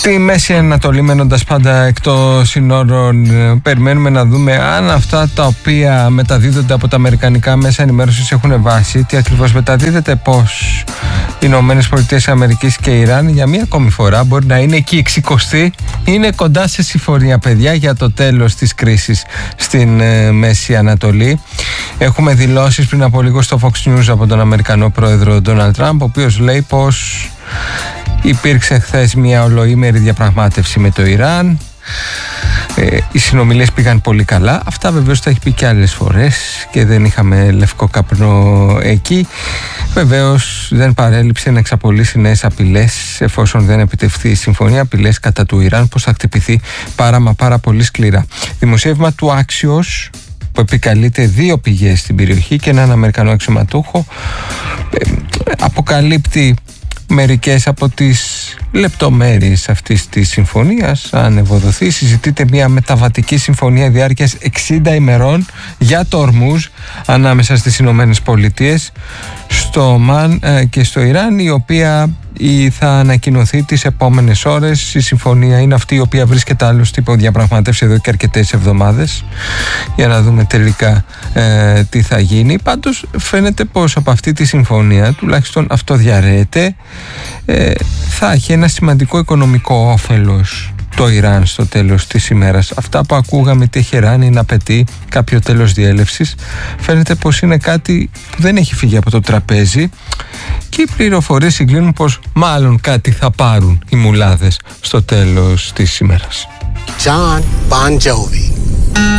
Στη Μέση Ανατολή, μένοντας πάντα εκτός συνόρων, περιμένουμε να δούμε αν αυτά τα οποία μεταδίδονται από τα αμερικανικά μέσα ενημέρωσης έχουν βάση. Τι ακριβώς μεταδίδεται, πως οι Ηνωμένες Πολιτείες Αμερικής και Ιράν για μία ακόμη φορά μπορεί να είναι εκεί 60η, είναι κοντά σε συμφωνία, παιδιά, για το τέλος της κρίσης στην Μέση Ανατολή. Έχουμε δηλώσεις πριν από λίγο στο Fox News από τον Αμερικανό πρόεδρο Ντόναλντ Τραμπ, ο οποίος λέει πως υπήρξε χθες μια ολοήμερη διαπραγμάτευση με το Ιράν. Οι συνομιλίες πήγαν πολύ καλά. Αυτά βεβαίως τα έχει πει και άλλες φορές και δεν είχαμε λευκό καπνό εκεί. Βεβαίως δεν παρέλειψε να εξαπολύσει νέες απειλές εφόσον δεν επιτευχθεί η συμφωνία, απειλές κατά του Ιράν πως θα χτυπηθεί πάρα πολύ σκληρά. Δημοσίευμα του Axios, που επικαλείται δύο πηγές στην περιοχή και έναν Αμερικανό αξιωματούχο, αποκαλύπτει μερικές από τις λεπτομέρειες αυτής της συμφωνίας. Αν ευοδοθεί, συζητείται μια μεταβατική συμφωνία διάρκειας 60 ημερών για το Ορμούζ ανάμεσα στις Ηνωμένες Πολιτείες, στο Ομάν και στο Ιράν, η οποία θα ανακοινωθεί τις επόμενες ώρες. Η συμφωνία είναι αυτή η οποία βρίσκεται άλλωστε υπό διαπραγμάτευση εδώ και αρκετές εβδομάδες, για να δούμε τελικά τι θα γίνει. Πάντως φαίνεται πως από αυτή τη συμφωνία, τουλάχιστον αυτό διαρρέεται, θα έχει ένα σημαντικό οικονομικό όφελος το Ιράν στο τέλος της ημέρας. Αυτά που ακούγαμε, Τεχεράνη να απαιτεί κάποιο τέλος διέλευσης, φαίνεται πως είναι κάτι που δεν έχει φύγει από το τραπέζι και οι πληροφορίες συγκλίνουν πως μάλλον κάτι θα πάρουν οι μουλάδες στο τέλος της ημέρας. John Bon Jovi.